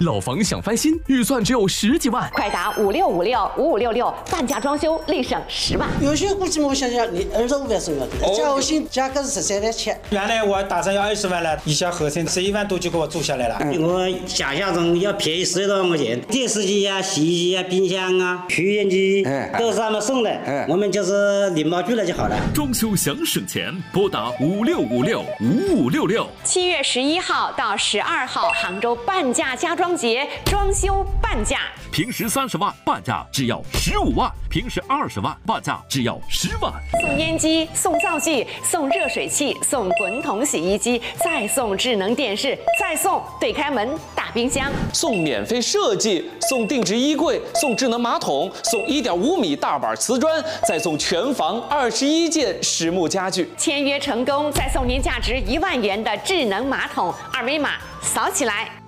老房想翻新，预算只有10几万， 快打56565566，半价装修立省10万。 有些估计我想想，你25万送要的，加后薪价格是13万7。 原来我打算要20万了，一下合成11万多就给我做下来了。 我想象中要便宜10多万块钱，电视机啊、洗衣机啊、冰箱啊、取烟机都是他们送的，我们就是礼貌拒了就好了。 装修想省钱，拨打56565566。 7月11号到12号，杭州半价家装节，装修半价。 平时30万，半价只要15万；平时20万，半价只要10万。 送烟机，送灶具，送热水器，送滚筒洗衣机，再送智能电视，再送对开门大冰箱， 送免费设计，送定制衣柜，送智能马桶，送1.5米大板瓷砖，再送全房21件实木家具。 签约成功，再送您价值1万元的智能马桶，二维码扫起来。